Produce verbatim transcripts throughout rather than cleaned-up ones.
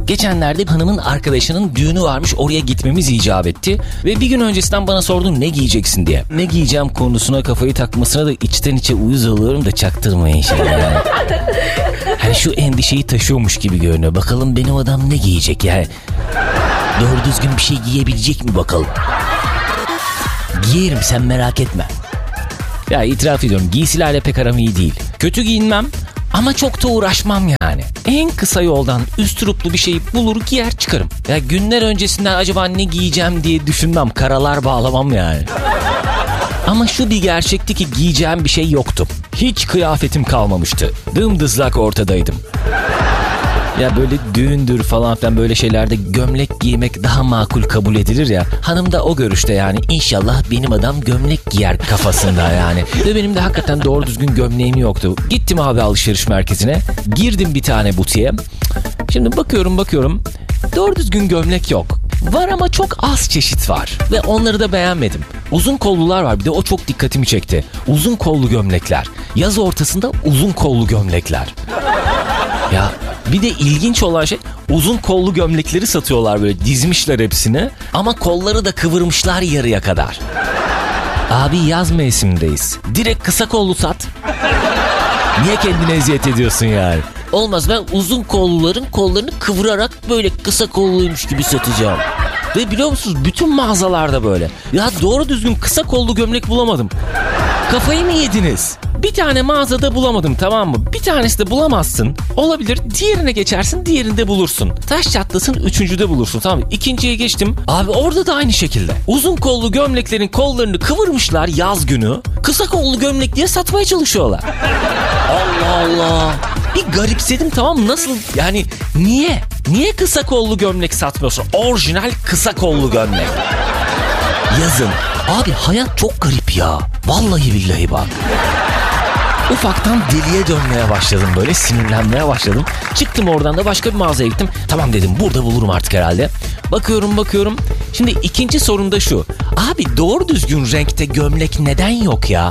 Geçenlerde hanımın arkadaşının düğünü varmış, oraya gitmemiz icap etti. Ve bir gün öncesinden bana sordu ne giyeceksin diye. Ne giyeceğim konusuna kafayı takmasına da içten içe uyuz oluyorum da çaktırmayın şey yani. Hani şu endişeyi taşıyormuş gibi görünüyor. Bakalım benim adam ne giyecek yani. Doğru düzgün bir şey giyebilecek mi bakalım. Giyerim, sen merak etme. Ya itiraf ediyorum, giysilerle pek aram iyi değil. Kötü giyinmem ama çok da uğraşmam yani. En kısa yoldan üstüruplu bir şey bulur giyer çıkarım. Ya günler öncesinden acaba ne giyeceğim diye düşünmem. Karalar bağlamam yani. Ama şu bir gerçekti ki giyeceğim bir şey yoktu. Hiç kıyafetim kalmamıştı. Dımdızlak ortadaydım. Ya böyle düğündür falan filan böyle şeylerde gömlek giymek daha makul kabul edilir ya. Hanım da o görüşte yani, inşallah benim adam gömlek giyer kafasında yani. Ve benim de hakikaten doğru düzgün gömleğim yoktu. Gittim abi alışveriş merkezine. Girdim bir tane butiğe. Şimdi bakıyorum bakıyorum. Doğru düzgün gömlek yok. Var ama çok az çeşit var. Ve onları da beğenmedim. Uzun kollular var, bir de o çok dikkatimi çekti. Uzun kollu gömlekler. Yaz ortasında uzun kollu gömlekler. Ya bir de ilginç olan şey, uzun kollu gömlekleri satıyorlar, böyle dizmişler hepsini. Ama kolları da kıvırmışlar yarıya kadar. Abi yaz mevsimindeyiz. Direkt kısa kollu sat. Niye kendine eziyet ediyorsun yani? Olmaz, ben uzun kolluların kollarını kıvırarak böyle kısa kolluymuş gibi satacağım. Ve biliyor musunuz, bütün mağazalarda böyle. Ya doğru düzgün kısa kollu gömlek bulamadım. Kafayı mı yediniz? Bir tane mağazada bulamadım, tamam mı? Bir tanesi de bulamazsın. Olabilir, diğerine geçersin, diğerinde bulursun. Taş çatlasın, üçüncüde bulursun, tamam mı? İkinciye geçtim. Abi orada da aynı şekilde. Uzun kollu gömleklerin kollarını kıvırmışlar yaz günü. Kısa kollu gömlek diye satmaya çalışıyorlar. Allah Allah. Bir garipsedim, tamam mı? Nasıl yani, niye? Niye kısa kollu gömlek satmıyorsun? Orijinal kısa kollu gömlek. Yazın. Abi hayat çok garip ya. Vallahi billahi bak. Ufaktan deliye dönmeye başladım, böyle sinirlenmeye başladım. Çıktım oradan da başka bir mağazaya gittim. Tamam dedim, burada bulurum artık herhalde. Bakıyorum bakıyorum. Şimdi ikinci sorun da şu. Abi doğru düzgün renkte gömlek neden yok ya?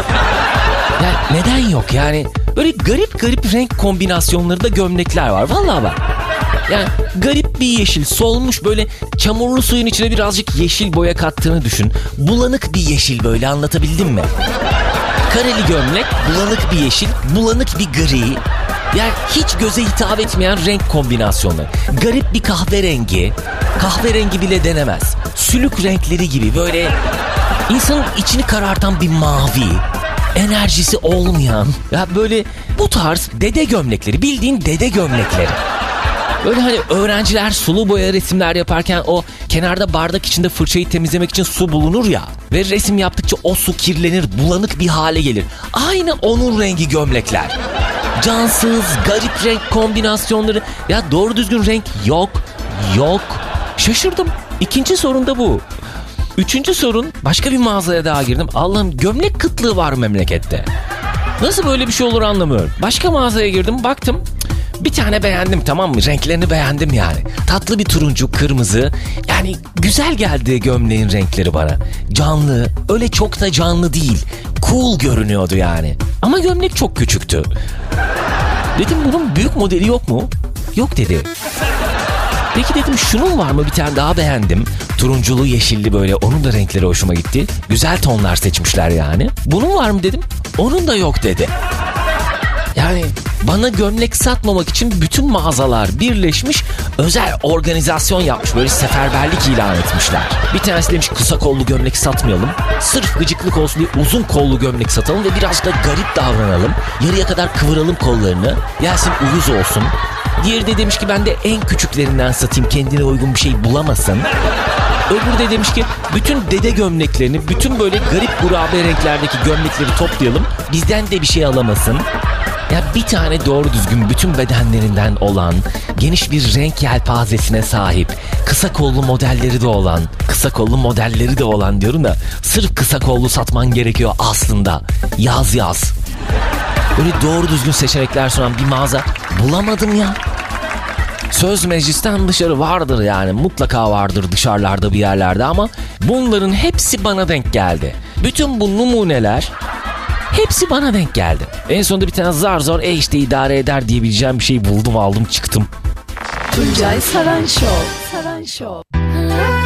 Ya neden yok yani? Böyle garip garip renk kombinasyonları da gömlekler var. Vallahi bak. Yani garip bir yeşil, solmuş, böyle çamurlu suyun içine birazcık yeşil boya kattığını düşün. Bulanık bir yeşil, böyle anlatabildim mi? Kareli gömlek, bulanık bir yeşil, bulanık bir gri. Yani hiç göze hitap etmeyen renk kombinasyonları. Garip bir kahverengi. Kahverengi bile denemez. Sülük renkleri gibi böyle insanın içini karartan bir mavi. Enerjisi olmayan. Ya böyle bu tarz dede gömlekleri, bildiğin dede gömlekleri. Böyle hani öğrenciler sulu boya resimler yaparken o kenarda bardak içinde fırçayı temizlemek için su bulunur ya. Ve resim yaptıkça o su kirlenir, bulanık bir hale gelir. Aynı onun rengi gömlekler. Cansız, garip renk kombinasyonları. Ya doğru düzgün renk yok, yok. Şaşırdım. İkinci sorun da bu. Üçüncü sorun, başka bir mağazaya daha girdim. Allah'ım, gömlek kıtlığı var memlekette. Nasıl böyle bir şey olur anlamıyorum. Başka mağazaya girdim, baktım. Bir tane beğendim, tamam mı? Renklerini beğendim yani. Tatlı bir turuncu, kırmızı. Yani güzel geldi gömleğin renkleri bana. Canlı, öyle çok da canlı değil. Cool görünüyordu yani. Ama gömlek çok küçüktü. Dedim bunun büyük modeli yok mu? Yok dedi. Peki dedim şunun var mı? Bir tane daha beğendim. Turunculu, yeşilli böyle. Onun da renkleri hoşuma gitti. Güzel tonlar seçmişler yani. Bunun var mı dedim. Onun da yok dedi. Yani bana gömlek satmamak için bütün mağazalar birleşmiş, özel organizasyon yapmış, böyle seferberlik ilan etmişler. Bir tanesi demiş kısa kollu gömlek satmayalım, sırf gıcıklık olsun diye uzun kollu gömlek satalım ve biraz da garip davranalım, yarıya kadar kıvıralım kollarını, gelsin uyuz olsun. Diğeri de demiş ki ben de en küçüklerinden satayım, kendine uygun bir şey bulamasın. Öbürü de demiş ki bütün dede gömleklerini, bütün böyle garip gurabe renklerdeki gömlekleri toplayalım, bizden de bir şey alamasın. Ya bir tane doğru düzgün bütün bedenlerinden olan, geniş bir renk yelpazesine sahip, kısa kollu modelleri de olan, kısa kollu modelleri de olan diyorum da, sırf kısa kollu satman gerekiyor aslında. Yaz yaz. Böyle doğru düzgün seçenekler sunan bir mağaza bulamadım ya. Söz meclisten dışarı vardır yani, mutlaka vardır dışarılarda bir yerlerde, ama bunların hepsi bana denk geldi. Bütün bu numuneler hepsi bana denk geldi. En sonunda bir tane zar zor e işte idare eder diyebileceğim bir şey buldum, aldım çıktım. Tuncay Saran Show. Saran Show.